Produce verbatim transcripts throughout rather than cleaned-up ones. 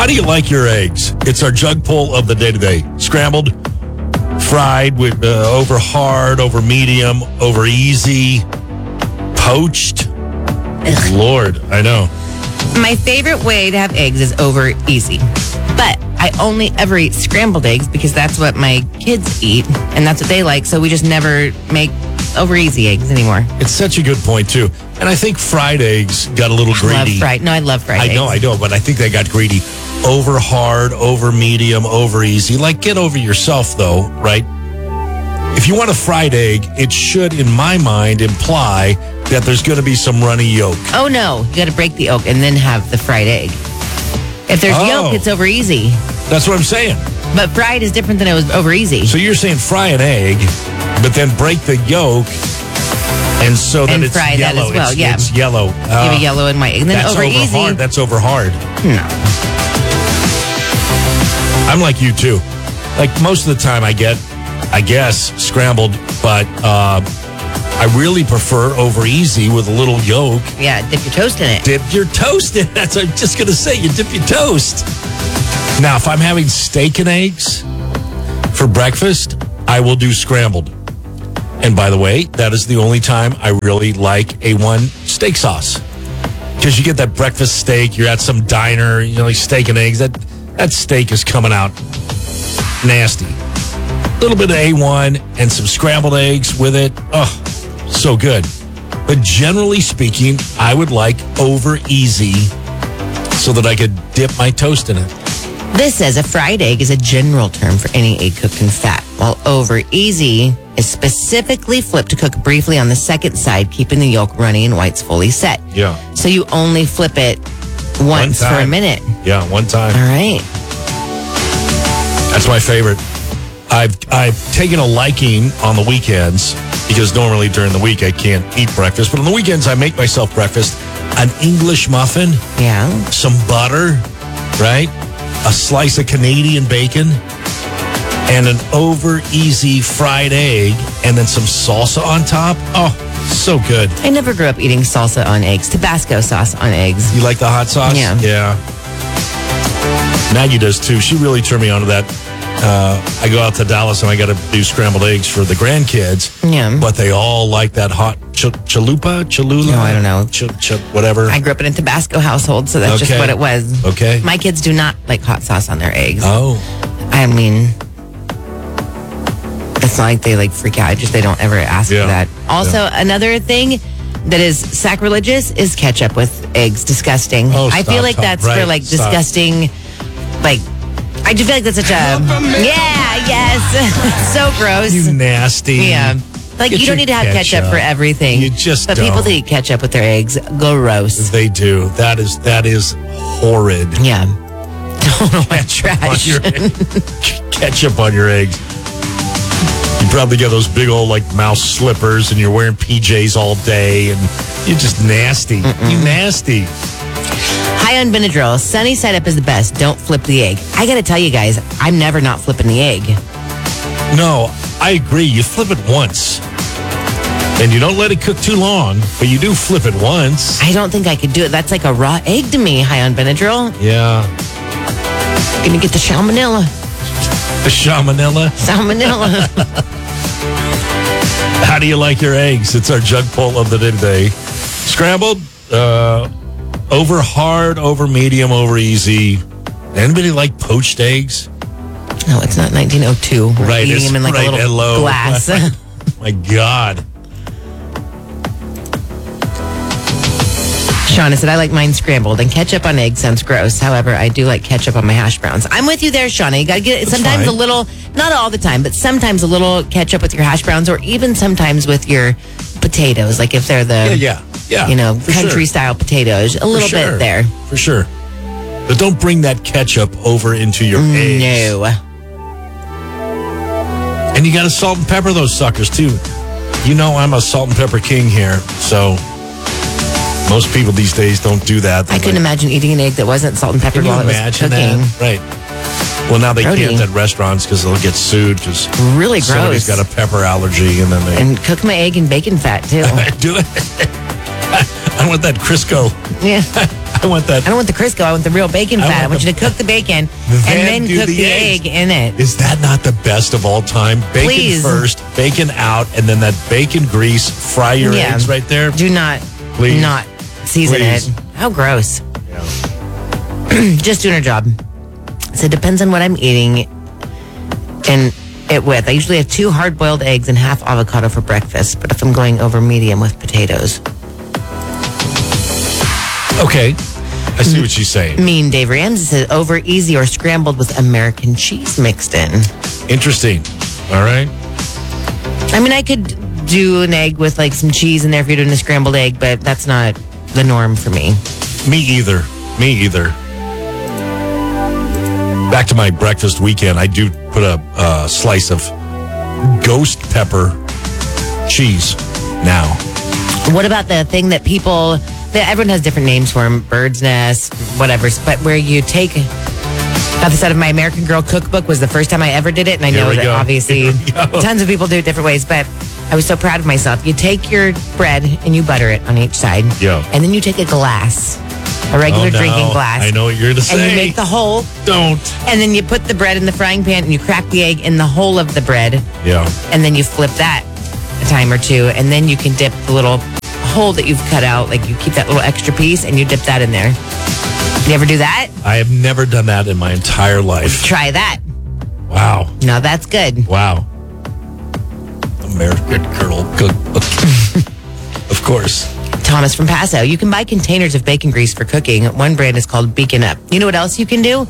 How do you like your eggs? It's our jug poll of the day today. Scrambled, fried, with uh, over hard, over medium, over easy, poached. Ugh. Lord, I know. My favorite way to have eggs is over easy. But I only ever eat scrambled eggs because that's what my kids eat and that's what they like. So we just never make over easy eggs anymore. It's such a good point, too. And I think fried eggs got a little I greedy. love fried. No, I love fried I eggs. know, I know, but I think they got greedy. Over hard, over medium, over easy. Like, get over yourself, though, right? If you want a fried egg, it should, in my mind, imply that there's going to be some runny yolk. Oh, no. You got to break the yolk and then have the fried egg. If there's Oh. yolk, it's over easy. That's what I'm saying. But fried is different than it was over easy. So you're saying fry an egg, but then break the yolk, and so that And it's fry that yellow. as well, it's, yeah. it's yellow. Give Uh, a yellow and white. And then that's over, over easy. hard. That's over hard. No. I'm like you too. Like most of the time, I get, I guess, scrambled, but uh, I really prefer over easy with a little yolk. Yeah, dip your toast in it. Dip your toast in. That's what I'm just gonna say. You dip your toast. Now, if I'm having steak and eggs for breakfast, I will do scrambled. And by the way, that is the only time I really like A one steak sauce. Because you get that breakfast steak, you're at some diner, you know, like steak and eggs. That that steak is coming out nasty. A little bit of A one and some scrambled eggs with it. Oh, so good. But generally speaking, I would like over easy so that I could dip my toast in it. This says a fried egg is a general term for any egg cooked in fat, while over easy is specifically flipped to cook briefly on the second side, keeping the yolk runny and whites fully set. Yeah. So you only flip it once One for a time. minute. Yeah, one time. All right. That's my favorite. I've I've taken a liking on the weekends because normally during the week I can't eat breakfast, but on the weekends I make myself breakfast. An English muffin, Yeah. some butter, right? A slice of Canadian bacon, and an over easy fried egg, and then some salsa on top. Oh, so good. I never grew up eating salsa on eggs, Tabasco sauce on eggs. You like the hot sauce? Yeah. Yeah. Maggie does too. She really turned me on to that. Uh, I go out to Dallas and I got to do scrambled eggs for the grandkids. Yeah. But they all like that hot ch- chalupa, chalula. No, I don't know. Ch- ch- whatever. I grew up in a Tabasco household, so that's just Okay. what it was. Okay. My kids do not like hot sauce on their eggs. Oh. I mean, it's not like they like freak out. Just they don't ever ask Yeah. for that. Also, Yeah. another thing that is sacrilegious is ketchup with eggs. Disgusting. Oh, I stop, feel like stop. that's Right, for like stop. disgusting, like. I just feel like that's such a yeah, yes, so gross. You nasty. Yeah. Like, Get you your don't need to have ketchup, ketchup. for everything. You just But people don't. that eat ketchup with their eggs, gross. They do. That is that is horrid. Yeah. Don't know what On trash. your, ketchup on your eggs. You probably got those big old like mouse slippers and you're wearing P Js all day and you're just nasty. Mm-mm. You nasty. High on Benadryl. Sunny side up is the best. Don't flip the egg. I got to tell you guys, I'm never not flipping the egg. No, I agree. You flip it once. And you don't let it cook too long, but you do flip it once. I don't think I could do it. That's like a raw egg to me, high on Benadryl. Yeah. Gonna get the salmonella. The shamanella. Salmonella. How do you like your eggs? It's our jug poll of the day today. Scrambled, uh, over hard, over medium, over easy. Anybody like poached eggs? No, it's not nineteen oh two. We're Right, eating it's- them in like right, a little hello. glass. My God. Shauna said, I like mine scrambled, and ketchup on eggs sounds gross. However, I do like ketchup on my hash browns. I'm with you there, Shauna. You got to get it. That's Sometimes fine. a little, not all the time, but sometimes a little ketchup with your hash browns, or even sometimes with your potatoes, like if they're the, Yeah, yeah, yeah. you know, for country sure. style potatoes. A little For sure. bit there. For sure. But don't bring that ketchup over into your eggs. No. And you got to salt and pepper those suckers, too. You know I'm a salt and pepper king here, so most people these days don't do that. I couldn't imagine eating an egg that wasn't salt and peppered Can you while it was imagine cooking. that? Right. Well, now they Grody. can't at restaurants because they'll get sued because Really somebody's gross. got a pepper allergy, and then they And cook my egg in bacon fat, too. do it. I want that Crisco. Yeah. I I want that. I don't want the Crisco. I want the real bacon I fat. I want want the- you to cook the bacon Then and then do cook the the, eggs. egg in it. Is that not the best of all time? Bacon Please. first, bacon out, and then that bacon grease. Fry your Yeah. eggs right there. Do not, Please. not season Please. it. How gross. Yeah. Just doing her job. So it depends on what I'm eating and it with. I usually have two hard-boiled eggs and half avocado for breakfast, but if I'm going over medium with potatoes. Okay. I see what she's saying. Mean Dave Ramsey says over easy or scrambled with American cheese mixed in. Interesting. All right. I mean, I could do an egg with like some cheese in there if you're doing a scrambled egg, but that's not the norm for me. Me either. Me either. Back to my breakfast weekend, I do put a uh, slice of ghost pepper cheese now. What about the thing that people, that everyone has different names for them, bird's nest, whatever, but where you take, got this out of my American Girl cookbook, was the first time I ever did it, and I Here know we that go. obviously Here we go. tons of people do it different ways, but I was so proud of myself. You take your bread and you butter it on each side, Yeah. and then you take a glass, a regular Oh, no. drinking glass. I know what you're going to And say. you make the hole, Don't. and then you put the bread in the frying pan, and you crack the egg in the hole of the bread, Yeah. and then you flip that a time or two, and then you can dip the little hole that you've cut out, like you keep that little extra piece, and you dip that in there. You ever do that? I have never done that in my entire life. Try that. Wow. No, that's good. Wow. American Girl cookbook. Of course. Thomas from Paso, you can buy containers of bacon grease for cooking. One brand is called Beacon Up. You know what else you can do?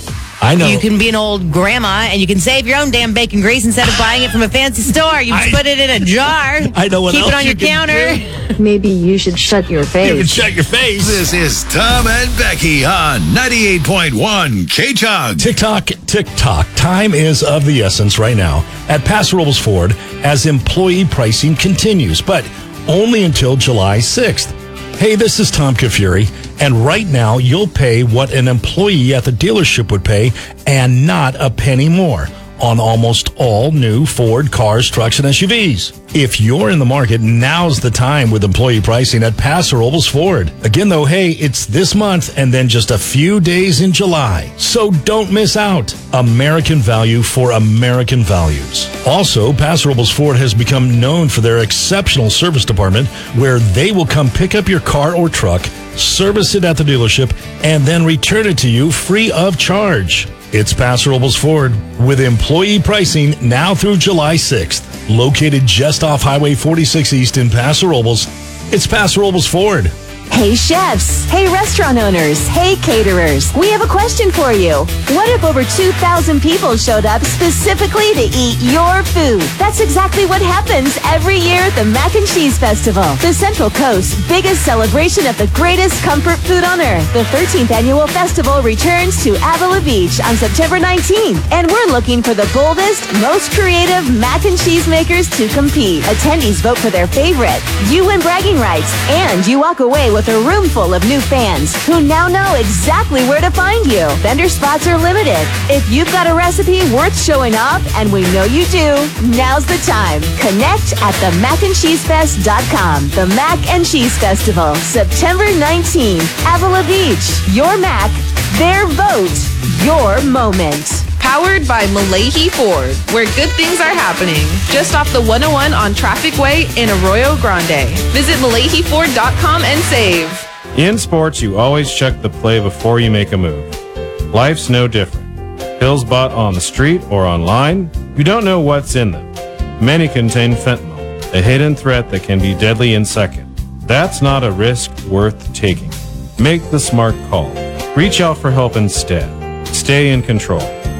I know. You can be an old grandma and you can save your own damn bacon grease instead of buying it from a fancy store. You I- put it in a jar. I know what Keep else it on you your can counter. Maybe you should shut your You can face. shut your face. This is Tom and Becky on ninety-eight point one K-Chug. TikTok, TikTok. Time is of the essence right now at Paso Robles Ford as employee pricing continues, but only until July sixth. Hey, this is Tom Kafuri, and right now you'll pay what an employee at the dealership would pay and not a penny more on almost all new Ford cars, trucks, and S U Vs. If you're in the market, now's the time with employee pricing at Paso Robles Ford. Again, though, hey, it's this month and then just a few days in July. So don't miss out. American value for American values. Also, Paso Robles Ford has become known for their exceptional service department where they will come pick up your car or truck, service it at the dealership, and then return it to you free of charge. It's Paso Robles Ford with employee pricing now through July sixth. Located just off Highway forty-six East in Paso Robles, it's Paso Robles Ford. Hey chefs, hey restaurant owners, hey caterers, we have a question for you. What if over two thousand people showed up specifically to eat your food? That's exactly what happens every year at the Mac and Cheese Festival, the Central Coast's biggest celebration of the greatest comfort food on earth. The thirteenth annual festival returns to Avila Beach on September nineteenth, and we're looking for the boldest, most creative mac and cheese makers to compete. Attendees vote for their favorite. You win bragging rights, and you walk away with a room full of new fans who now know exactly where to find you. Vendor spots are limited. If you've got a recipe worth showing off, and we know you do, now's the time. Connect at the mac and cheese fest dot com. The Mac and Cheese Festival, September nineteenth, Avila Beach. Your Mac, their vote, your moment. Powered by Malahi Ford, where good things are happening. Just off the one oh one on Traffic Way in Arroyo Grande. Visit Malahi Ford dot com and save. In sports, you always check the play before you make a move. Life's no different. Pills bought on the street or online, you don't know what's in them. Many contain fentanyl, a hidden threat that can be deadly in seconds. That's not a risk worth taking. Make the smart call. Reach out for help instead. Stay in control.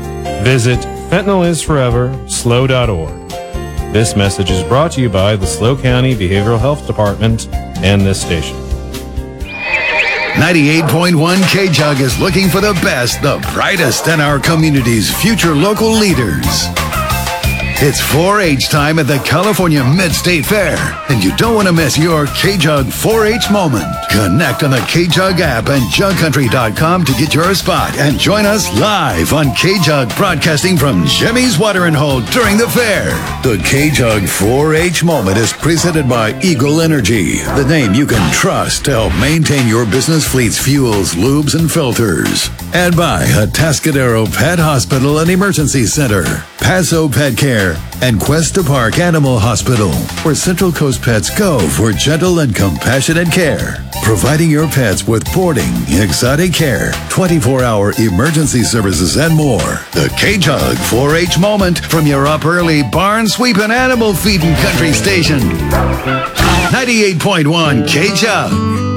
Visit fentanyl is forever slow dot org. This message is brought to you by the SLO County Behavioral Health Department and this station. ninety-eight point one K-Chug is looking for the best, the brightest, and our community's future local leaders. It's four H time at the California Mid-State Fair, and you don't want to miss your K-Chug four H moment. Connect on the K-Jug app and jug country dot com to get your spot and join us live on K-Jug, broadcasting from Jimmy's Watering Hole during the fair. The K-Jug four H moment is presented by Eagle Energy, the name you can trust to help maintain your business fleet's fuels, lubes, and filters. And by Atascadero Pet Hospital and Emergency Center, Paso Pet Care, and Cuesta Park Animal Hospital, where Central Coast pets go for gentle and compassionate care, providing your pets with boarding, exotic care, twenty-four hour emergency services, and more. The K-Jug four H moment from your up early barn sweeping animal feeding country station. ninety-eight point one K-Jug.